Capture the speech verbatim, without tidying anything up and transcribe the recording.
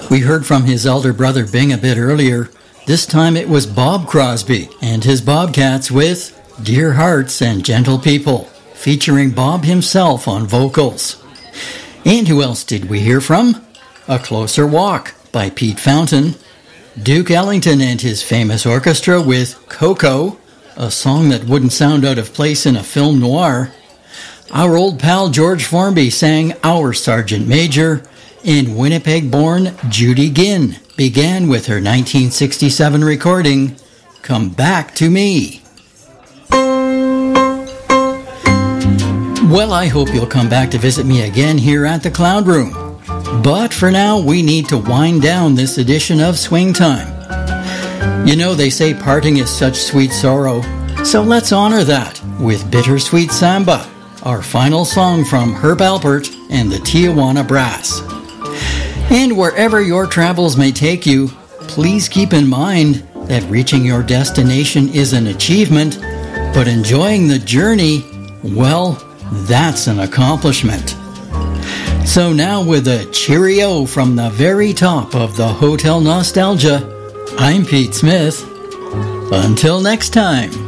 We heard from his elder brother Bing a bit earlier. This time it was Bob Crosby and his Bobcats with Dear Hearts and Gentle People, featuring Bob himself on vocals. And who else did we hear from? A Closer Walk by Pete Fountain, Duke Ellington and his famous orchestra with Coco, a song that wouldn't sound out of place in a film noir. Our old pal George Formby sang Our Sergeant Major, and Winnipeg-born Judy Ginn began with her nineteen sixty-seven recording, Come Back to Me. Well, I hope you'll come back to visit me again here at the Cloud Room. But for now, we need to wind down this edition of Swing Time. You know, they say parting is such sweet sorrow, so let's honor that with Bittersweet Samba, our final song from Herb Alpert and the Tijuana Brass. And wherever your travels may take you, please keep in mind that reaching your destination is an achievement, but enjoying the journey, well, that's an accomplishment. So now with a cheerio from the very top of the Hotel Nostalgia, I'm Pete Smith. Until next time.